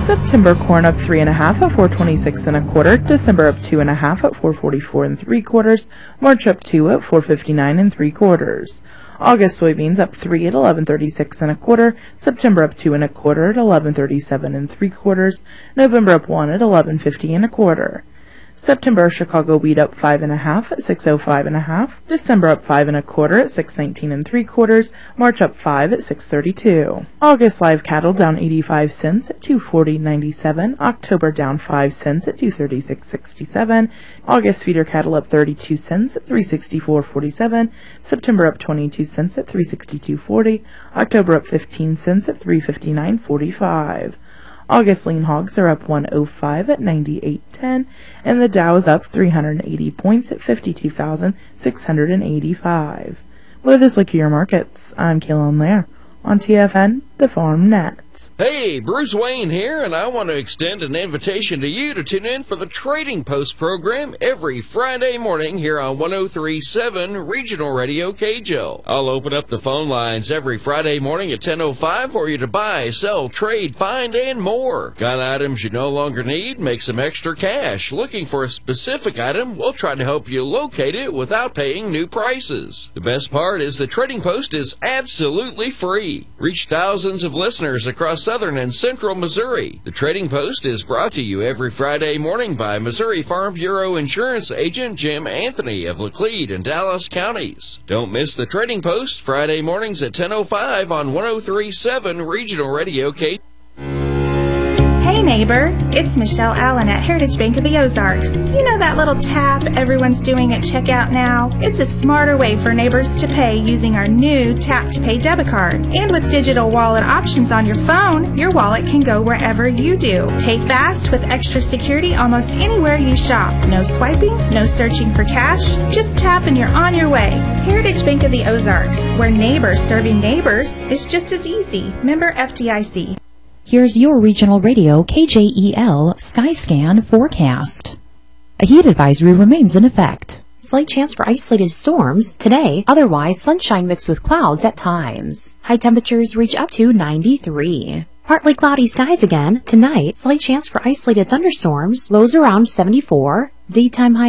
September corn up 3.5 at 4.26 1/4. December up 2.5 at 4.44 3/4. March up 2 at 4.59 3/4. August soybeans up 3 at 11.36 1/4. September up 2 1/4 at 11.37 3/4. November up 1 at 11.50 1/4. September Chicago wheat up 5.5 at 6.05 1/2. December up 5 1/4 at 6.19 3/4. March up 5 at 6.32. August live cattle down 85 cents at 240.97. October down 5 cents at 236.67. August feeder cattle up 32 cents at 364.47. September up 22 cents at 362.40. October up 15 cents at 359.45. August lean hogs are up 105 at 98.10, and the Dow is up 380 points at 52,685. With this look at your markets, I'm Kaylin Lair on TFN, the Farm Net. Hey, Bruce Wayne here, and I want to extend an invitation to you to tune in for the Trading Post program every Friday morning here on 103.7 Regional Radio KJL. I'll open up the phone lines every Friday morning at 10:05 for you to buy, sell, trade, find, and more. Got items you no longer need? Make some extra cash. Looking for a specific item? We'll try to help you locate it without paying new prices. The best part is the Trading Post is absolutely free. Reach thousands of listeners across southern and central Missouri. The Trading Post is brought to you every Friday morning by Missouri Farm Bureau Insurance Agent Jim Anthony of Laclede and Dallas counties. Don't miss the Trading Post Friday mornings at 10:05 on 103.7 Regional Radio K. Hey neighbor, it's Michelle Allen at Heritage Bank of the Ozarks. You know that little tap everyone's doing at checkout now? It's a smarter way for neighbors to pay using our new Tap to Pay debit card. And with digital wallet options on your phone, your wallet can go wherever you do. Pay fast with extra security almost anywhere you shop. No swiping, no searching for cash, just tap and you're on your way. Heritage Bank of the Ozarks, where neighbors serving neighbors is just as easy. Member FDIC. Here's your regional radio KJEL Skyscan forecast. A heat advisory remains in effect. Slight chance for isolated storms today, otherwise sunshine mixed with clouds at times. High temperatures reach up to 93. Partly cloudy skies again tonight, slight chance for isolated thunderstorms, lows around 74. Daytime high